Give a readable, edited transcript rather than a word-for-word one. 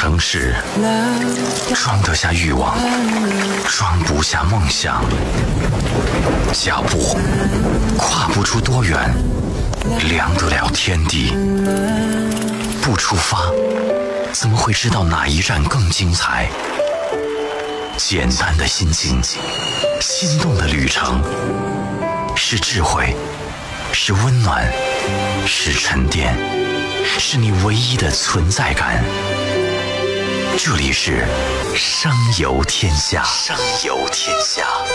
城市装得下欲望，装不下梦想。脚步跨不出多远，量得了天地。不出发，怎么会知道哪一站更精彩？简单的心情，心动的旅程，是智慧，是温暖，是沉淀，是你唯一的存在感。这里是声游天下，声游天下。